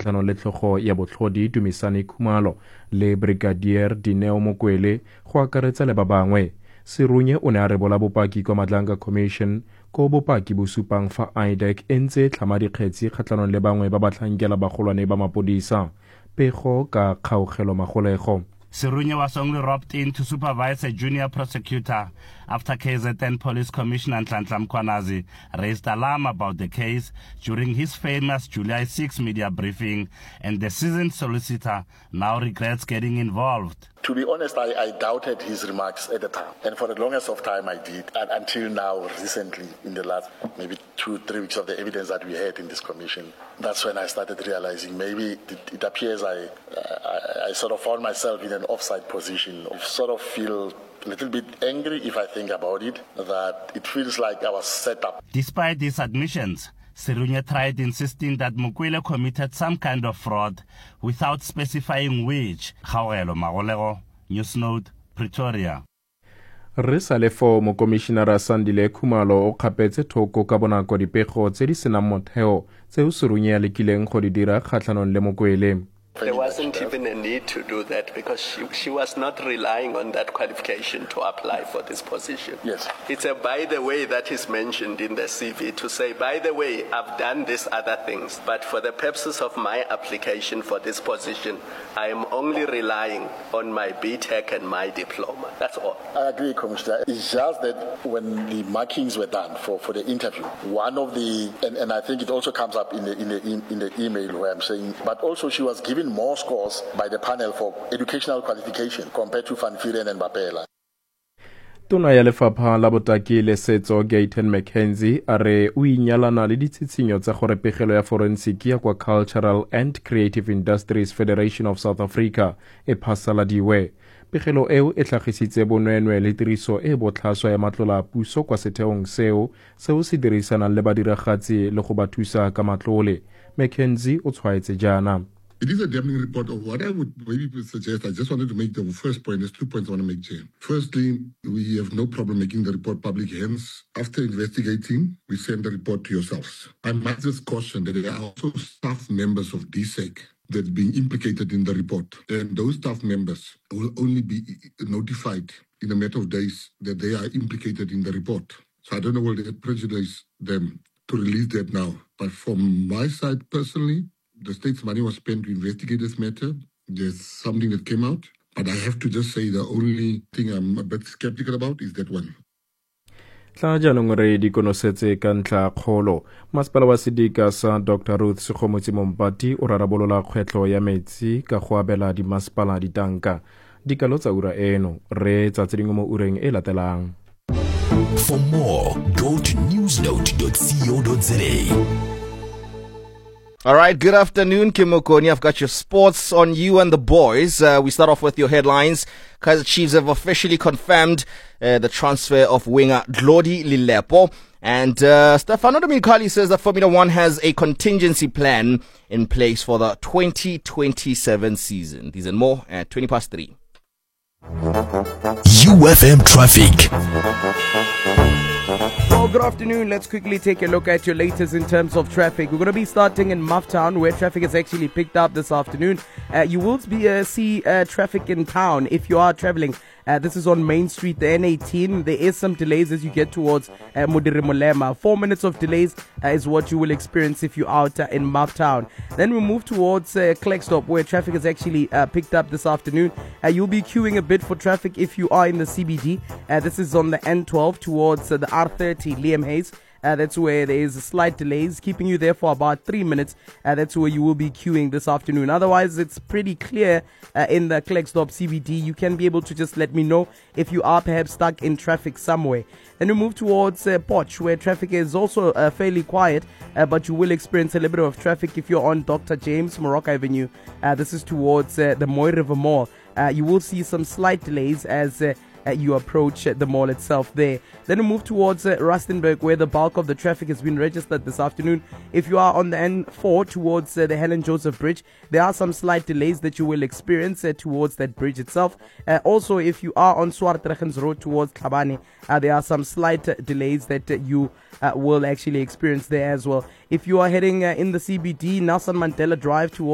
kgatlhanong le tlhogo ya botlhodi Dumisani Khumalo le Brigadier Dineo Mokwele go akaretsa le ba bangwe. Serunye o ne a rebola bopaki kwa Madlanga Commission ko bopaki bo supang fa IDEC e ntse tlhama dikgetsi kgatlhanong le bangwe ba batlhankela bagolwane ba mapodisa. Pego ka kgaogelo magolego. Serunye was only roped in to supervise a junior prosecutor after KZN Police Commissioner Nhlanhla Mkhwanazi raised alarm about the case during his famous July 6 media briefing, and the seasoned solicitor now regrets getting involved. To be honest, I doubted his remarks at the time. And for the longest of time I did. And until now, recently, in the last maybe 2-3 weeks of the evidence that we had in this commission, that's when I started realizing maybe it appears I sort of found myself in an offside position. I sort of feel a little bit angry if I think about it, that it feels like I was set up. Despite these admissions, Serunye tried insisting that Mokwele committed some kind of fraud without specifying which. Kgaogelo Magolego, Newsnote, Pretoria. Re sa le fo mokomishinara Sandile Khumalo o kgapetse thoko ka bonako dipego tse di senang motheo tseo Serunye a lekileng go di dira kgatlhanong le Mokwele. There wasn't even a need to do that because she was not relying on that qualification to apply for this position. Yes. It's a by the way that is mentioned in the CV to say, by the way, I've done these other things, but for the purposes of my application for this position, I am only relying on my BTEC and my diploma. That's all. I agree, Commissioner. It's just that when the markings were done for the interview, one of the, and I think it also comes up in the email where I'm saying, but also she was given more scores by the panel for educational qualification compared to Van Vuuren and Bapela. Tona ya lefapha la botaki le setso Gayton McKenzie a re o inyalana le ditshitshinyo tsa gore pegelo ya forensic ya kwa Cultural and Creative Industries Federation of South Africa e phasaladiwe. Pegelo eo e tlhagisitse bonwenwe le tiriso e botlhaswa ya matlola a puso kwa setheong seo se dirisanang le badiragatsi le go ba thusa ka matlole. McKenzie o tshwaetse jana. It is a damning report of what I would maybe suggest. I just wanted to make the first point. There's 2 points I want to make, Jane. Firstly, we have no problem making the report public. Hence, after investigating, we send the report to yourselves. I must just caution that there are also staff members of DSEC that's being implicated in the report. And those staff members will only be notified in a matter of days that they are implicated in the report. So I don't know whether it prejudice them to release that now. But from my side personally, the state's money was spent to investigate this matter. There's something that came out. But I have to just say the only thing I'm a bit skeptical about is that one. Tla jaanong re di konosetse ka ntla kgolo. Masepala wa Sedika sa Dr. Ruth Sekgomotsi Mompati o rarabolola kgwetlho ya metsi ka go abela dimasepala ditanka. Dikalo tsa ura eno re tsa tse dingwe mo ureng e latelang. For more, go to newsnote.co.za. All right, good afternoon, Kim Okoni. I've got your sports on you and the boys. We start off with your headlines. Kaizer Chiefs have officially confirmed the transfer of winger Dlodi Lilepo. And Stefano Dominicali says that Formula One has a contingency plan in place for the 2027 season. These and more at 3:20. UFM traffic. Well, good afternoon. Let's quickly take a look at your latest in terms of traffic. We're going to be starting in Mufftown, where traffic has actually picked up this afternoon. You will see traffic in town if you are traveling. This is on Main Street, the N18. There is some delays as you get towards Modiri Molema. 4 minutes of delays is what you will experience if you're out in Mufftown. Then we move towards Klerksdorp, where traffic has actually picked up this afternoon. You'll be queuing a bit for traffic if you are in the CBD. This is on the N12 towards the R30, Liam Hayes. That's where there is a slight delays, keeping you there for about 3 minutes. That's where you will be queuing this afternoon. Otherwise, it's pretty clear in the Klerksdorp CBD. You can be able to just let me know if you are perhaps stuck in traffic somewhere. Then we move towards Potch, where traffic is also fairly quiet, but you will experience a little bit of traffic if you're on Dr. James Morocco Avenue. This is towards the Moy River Mall. You will see some slight delays as you approach the mall itself there. Then we move towards Rustenburg, where the bulk of the traffic has been registered this afternoon. If you are on the N4 towards the Helen Joseph Bridge, there are some slight delays that you will experience towards that bridge itself. Also, if you are on Swartregens Road towards Tlhabane, there are some slight delays that you will actually experience there as well. If you are heading in the CBD, Nelson Mandela Drive towards